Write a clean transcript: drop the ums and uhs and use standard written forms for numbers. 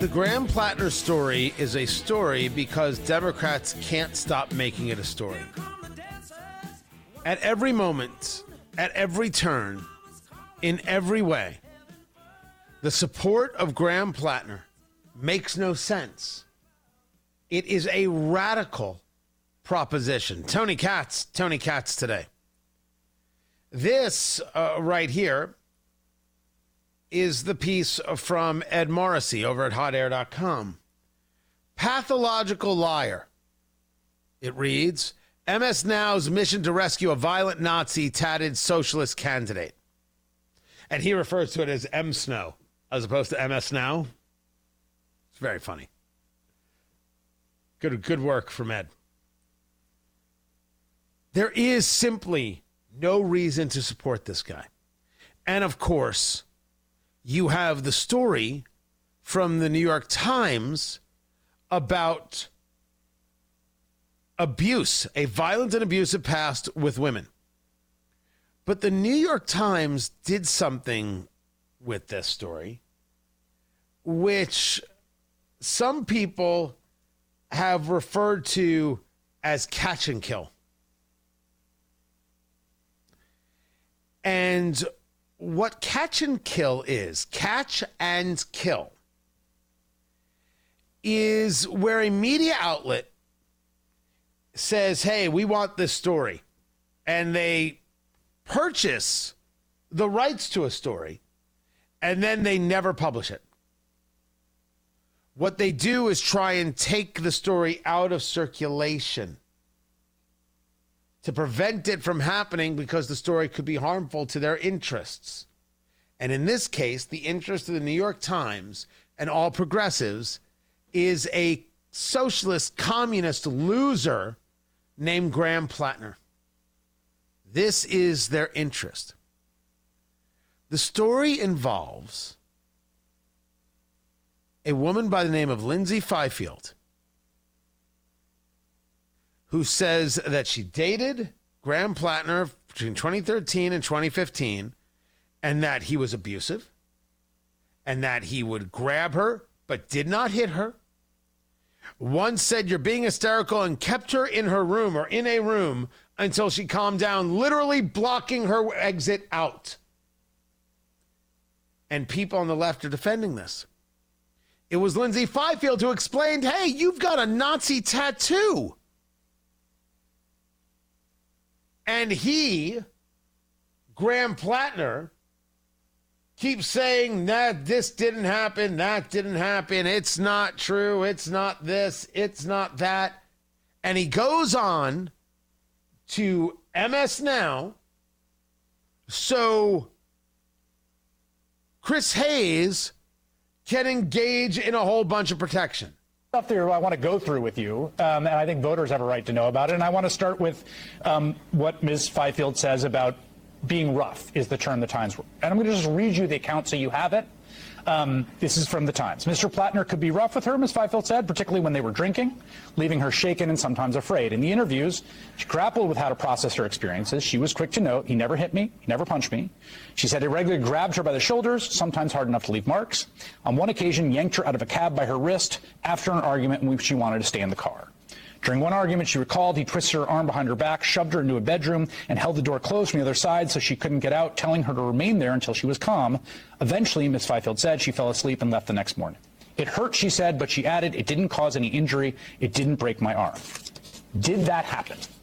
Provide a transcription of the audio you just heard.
The Graham Plattner story is a story because Democrats can't stop making it a story. At every moment, at every turn, in every way, the support of Graham Plattner makes no sense. It is a radical proposition. Tony Katz today. This right here is the piece from Ed Morrissey over at hotair.com. Pathological liar. It reads, MS Now's mission to rescue a violent Nazi tatted socialist candidate. And he refers to it as M Snow as opposed to MS Now. It's very funny. Good work from Ed. There is simply no reason to support this guy. And of course, you have the story from the New York Times about abuse, a violent and abusive past with women. But the New York Times did something with this story, which some people have referred to as catch and kill. And what catch and kill is where a media outlet says, hey, we want this story. And they purchase the rights to a story, and then they never publish it. What they do is try and take the story out of circulation to prevent it from happening because the story could be harmful to their interests. And in this case, the interest of the New York Times and all progressives is a socialist communist loser named Graham Plattner. This is their interest. The story involves a woman by the name of Lindsay Fifield, who says that she dated Graham Plattner between 2013 and 2015, and that he was abusive, and that he would grab her but did not hit her. One said, you're being hysterical, and kept her in her room or in a room until she calmed down, literally blocking her exit out. And people on the left are defending this. It was Lindsay Fifield who explained, hey, you've got a Nazi tattoo. And he, Graham Plattner, keeps saying that this didn't happen, that didn't happen, it's not true, it's not this, it's not that. And he goes on to MS Now, so Chris Hayes can engage in a whole bunch of protection. Stuff there I want to go through with you, and I think voters have a right to know about it. And I want to start with what Ms. Fifield says about being rough is the term the Times. And I'm going to just read you the account so you have it. This is from the Times. Mr. Plattner could be rough with her, Ms. Fifield said, particularly when they were drinking, leaving her shaken and sometimes afraid. In the interviews, she grappled with how to process her experiences. She was quick to note, he never hit me, he never punched me. She said he regularly grabbed her by the shoulders, sometimes hard enough to leave marks. On one occasion, yanked her out of a cab by her wrist after an argument in which she wanted to stay in the car. During one argument, she recalled he twisted her arm behind her back, shoved her into a bedroom, and held the door closed from the other side so she couldn't get out, telling her to remain there until she was calm. Eventually, Ms. Fifield said she fell asleep and left the next morning. It hurt, she said, but she added, it didn't cause any injury. It didn't break my arm. Did that happen?